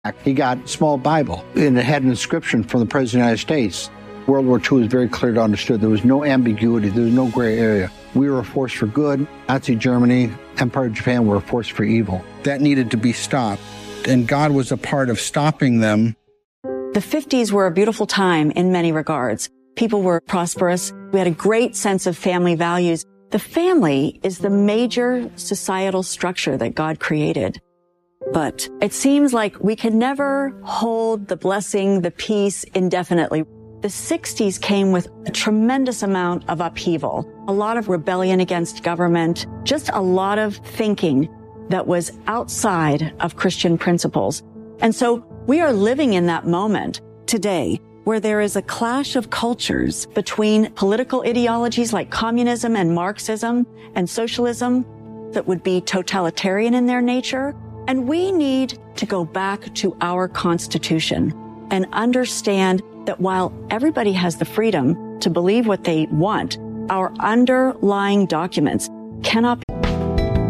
He got a small Bible, and it had an inscription from the President of the United States. World War II was very clear to understood. There was no ambiguity. There was no gray area. We were a force for good. Nazi Germany, Empire of Japan were a force for evil. That needed to be stopped, and God was a part of stopping them. The 50s were a beautiful time in many regards. People were prosperous. We had a great sense of family values. The family is the major societal structure that God created. But it seems like we can never hold the blessing, the peace indefinitely. The 60s came with a tremendous amount of upheaval, a lot of rebellion against government, just a lot of thinking that was outside of Christian principles. And so we are living in that moment today where there is a clash of cultures between political ideologies like communism and Marxism and socialism that would be totalitarian in their nature. And we need to go back to our Constitution and understand that while everybody has the freedom to believe what they want, our underlying documents cannot